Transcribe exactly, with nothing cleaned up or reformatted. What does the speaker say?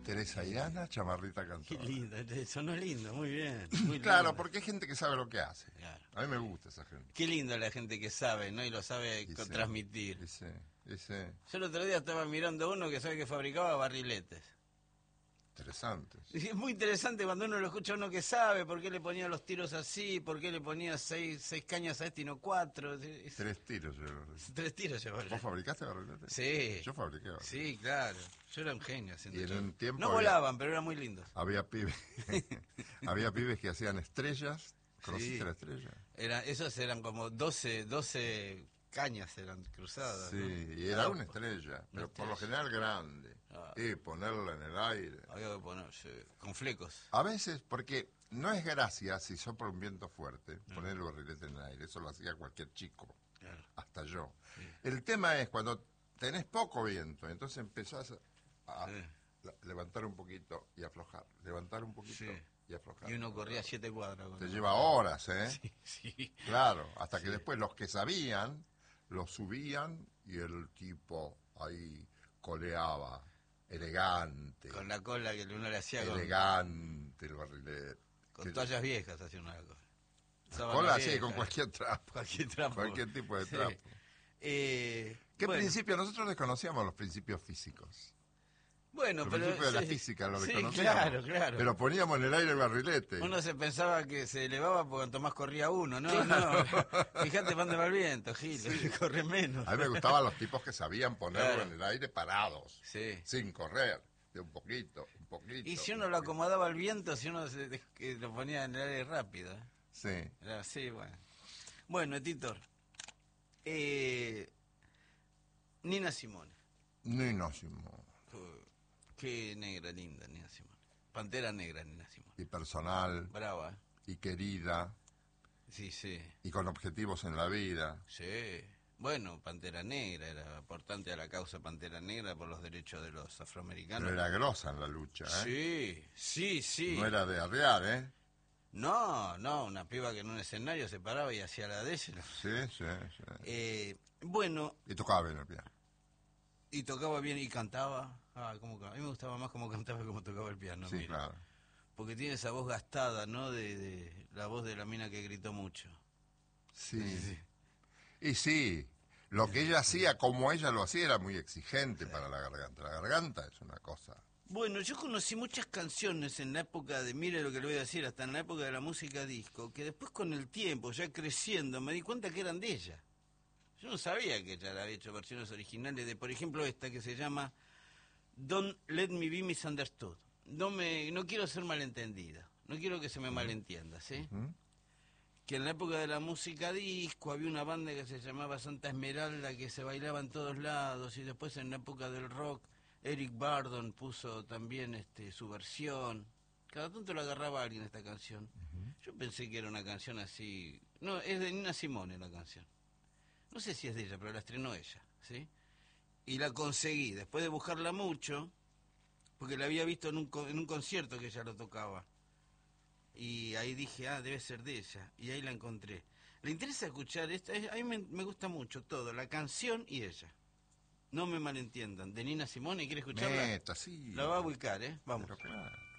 Teresa y Ana, chamarrita Qué cantora. lindo, sonó lindo, muy bien. Muy Claro, lindo. porque hay gente que sabe lo que hace. Claro. A mí me gusta esa gente. Qué lindo la gente que sabe, ¿no? Y lo sabe Y co- sí, transmitir. y sí, y sí. Yo el otro día estaba mirando uno que sabe que fabricaba barriletes. Interesante. Y es muy interesante cuando uno lo escucha a uno que sabe por qué le ponía los tiros así, por qué le ponía seis, seis cañas a este y no cuatro. Es- Tres tiros yo. Tres tiros llevaba. ¿Vos fabricaste barriletes? Sí. Yo fabriqué barriletes. Sí, claro. Yo era un genio haciendo Y en eso. un tiempo No había- volaban, pero eran muy lindos. Había pibes, había pibes que hacían estrellas. ¿Conociste Sí. la estrella? Era, esos eran como doce, doce cañas eran cruzadas. Sí, ¿no? y era una estrella, pero por lo estrella. general grande. Ah. Y ponerla en el aire. Había que ponerse con flecos. A veces, porque no es gracia si sopla un viento fuerte, poner el barrilete en el aire. Eso lo hacía cualquier chico, Claro. hasta yo. Sí. El tema es cuando tenés poco viento, entonces empezás a, a Sí. la- levantar un poquito y aflojar, levantar un poquito Sí. y aflojar. Y uno corría siete cuadras. con Te eso. lleva horas, ¿eh? Sí, sí. Claro, hasta que Sí. después los que sabían, lo subían y el tipo ahí coleaba, elegante, Con la cola que uno le hacía con, elegante el barrilete. con Que- toallas viejas, hacía una cosa. Sábanas Cola así, viejas. con cualquier trapo. Cualquier trapo. Cualquier tipo de Sí. trapo. Eh, ¿Qué bueno, principio? Nosotros desconocíamos los principios físicos. Bueno, Los pero... principios de la sí, física lo sí, desconocíamos. claro, claro. Pero poníamos en el aire el barrilete. Uno se pensaba que se elevaba porque cuanto más corría uno. No, no. Fíjate para dónde va el viento, Gil. Corre menos. A mí me gustaban los tipos que sabían ponerlo Claro. en el aire parados, Sí. sin correr, de un poquito, un poquito. Y si un uno lo poquito. acomodaba al viento, si uno se, que lo ponía en el aire rápido. ¿eh? Sí. Era así, bueno. Bueno, Titor. Eh, Nina Simone. Ninósimo. Uh, Qué negra linda, Nina Simone. Pantera negra, Nina Simone. Y personal, Brava, ¿eh? y querida, Sí, sí. y con objetivos en la vida. Sí. Bueno, Pantera Negra, era aportante a la causa Pantera Negra por los derechos de los afroamericanos. Pero era grosa en la lucha, ¿eh? Sí, sí, sí. No era de arrear, ¿eh? No, no, una piba que en un escenario se paraba y hacía la de ella. Sí, sí, sí. Eh, bueno, Y tocaba bien el piano. y tocaba bien y cantaba. Ah, cómo ca- a mí me gustaba más cómo cantaba que cómo tocaba el piano. Sí, mira. claro. Porque tiene esa voz gastada, ¿no? De, de la voz de la mina que gritó mucho. Sí. Y sí, lo que ella hacía, como ella lo hacía, era muy exigente para la garganta. La garganta es una cosa. Bueno, yo conocí muchas canciones en la época de, mire lo que le voy a decir, hasta en la época de la música disco, que después con el tiempo, ya creciendo, me di cuenta que eran de ella. Yo no sabía que ella había hecho versiones originales de, por ejemplo, esta que se llama Don't Let Me Be Misunderstood. No me, no quiero ser malentendida, no quiero que se me malentienda, ¿sí? ¿Mm? Que en la época de la música disco había una banda que se llamaba Santa Esmeralda que se bailaba en todos lados, y después en la época del rock Eric Burdon puso también este su versión. Cada tanto lo agarraba alguien esta canción. Yo pensé que era una canción así... No, es de Nina Simone la canción. No sé si es de ella, pero la estrenó ella, ¿sí? Y la conseguí, después de buscarla mucho, porque la había visto en un, co- en un concierto que ella lo tocaba. Y ahí dije, ah, debe ser de ella. Y ahí la encontré. ¿Le interesa escuchar esta? Es- A mí me, me gusta mucho todo, la canción y ella. No me malentiendan. De Nina Simone, ¿quiere escucharla? Meta, sí. La va a ubicar, ¿eh? Vamos. Pero claro.